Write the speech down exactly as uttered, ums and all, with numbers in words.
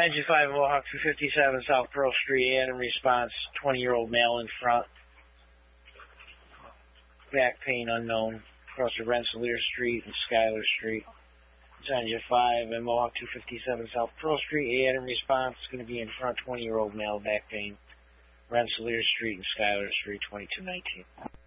Engine five, Mohawk two fifty-seven, South Pearl Street, Adam response, twenty-year-old male in front. Back pain unknown, across the Rensselaer Street and Schuyler Street. It's Engine five and Mohawk two fifty-seven, South Pearl Street, Adam response, is going to be in front, twenty-year-old male, back pain. Rensselaer Street and Schuyler Street, twenty-two nineteen.